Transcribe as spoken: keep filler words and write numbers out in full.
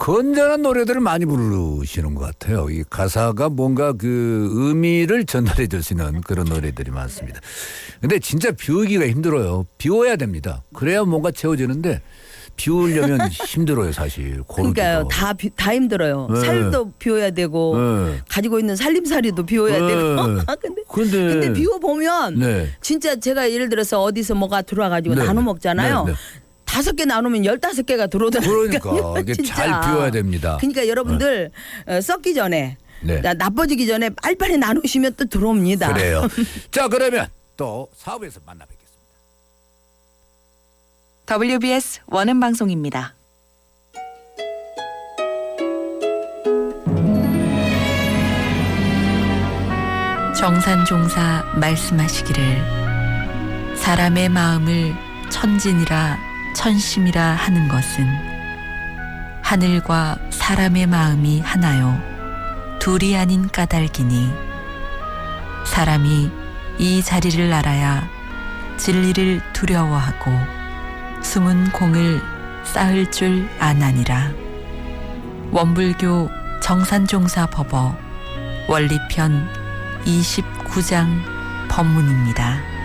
건전한 노래들을 많이 부르시는 것 같아요. 이 가사가 뭔가 그 의미를 전달해 줄 수 있는 그런 노래들이 많습니다. 근데 진짜 비우기가 힘들어요. 비워야 됩니다. 그래야 뭔가 채워지는데 비우려면 힘들어요, 사실. 고르기가. 그러니까요. 다, 비, 다 힘들어요. 네. 살도 비워야 되고 네. 가지고 있는 살림살이도 비워야 네. 되고. 근데, 근데, 근데 비워보면 네. 진짜 제가 예를 들어서 어디서 뭐가 들어와가지고 네. 나눠 먹잖아요. 네. 네. 다섯 개 나누면 열다섯 개가 들어오더라고요. 그러니까 이게 잘 비워야 됩니다. 그러니까 여러분들 네. 썩기 전에 네. 나빠지기 전에 빨리빨리 나누시면 또 들어옵니다. 그래요. 자, 그러면 또 사 부에서 만나 뵙겠습니다. 더블유비에스 원음 방송입니다. 정산종사 말씀하시기를 사람의 마음을 천진이라 천심이라 하는 것은 하늘과 사람의 마음이 하나요 둘이 아닌 까닭이니 사람이 이 자리를 알아야 진리를 두려워하고 숨은 공을 쌓을 줄 아나니라. 원불교 정산종사 법어 원리편 이십구 장 법문입니다.